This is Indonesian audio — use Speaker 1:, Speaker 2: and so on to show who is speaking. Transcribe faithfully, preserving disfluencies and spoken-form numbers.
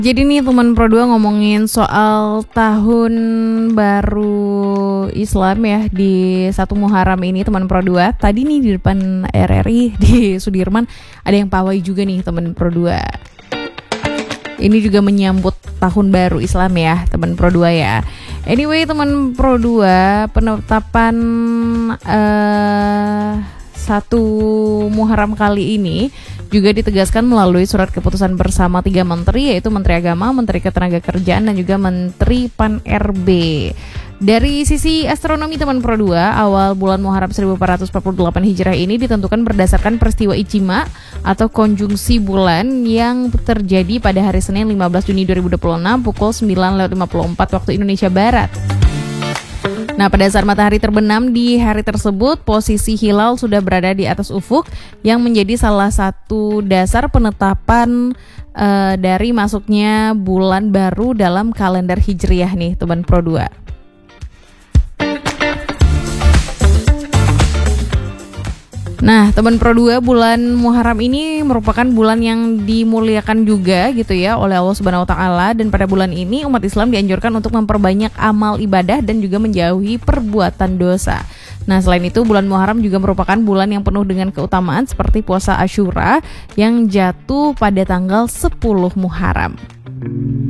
Speaker 1: Jadi nih teman Pro dua ngomongin soal tahun baru Islam ya di satu Muharram ini teman Pro dua. Tadi nih di depan R R I di Sudirman ada yang pawai juga nih teman Pro dua. Ini juga menyambut tahun baru Islam ya teman Pro dua ya. Anyway teman Pro dua, penetapan uh, satu Muharram kali ini juga ditegaskan melalui surat keputusan bersama tiga menteri, yaitu Menteri Agama, Menteri Ketenagakerjaan, dan juga Menteri Pan R B. Dari sisi astronomi teman Pro dua, awal bulan Muharram seribu empat ratus empat puluh delapan Hijriah ini ditentukan berdasarkan peristiwa ijma atau konjungsi bulan yang terjadi pada hari Senin lima belas Juni dua ribu dua puluh enam pukul sembilan lewat lima puluh empat waktu Indonesia Barat. Nah, pada saat matahari terbenam di hari tersebut, posisi hilal sudah berada di atas ufuk yang menjadi salah satu dasar penetapan uh, dari masuknya bulan baru dalam kalender Hijriah nih, teman Pro dua. Nah, teman Pro dua, bulan Muharram ini merupakan bulan yang dimuliakan juga gitu ya oleh Allah Subhanahu wa taala, dan pada bulan ini umat Islam dianjurkan untuk memperbanyak amal ibadah dan juga menjauhi perbuatan dosa. Nah, selain itu bulan Muharram juga merupakan bulan yang penuh dengan keutamaan seperti puasa Asyura yang jatuh pada tanggal sepuluh Muharram.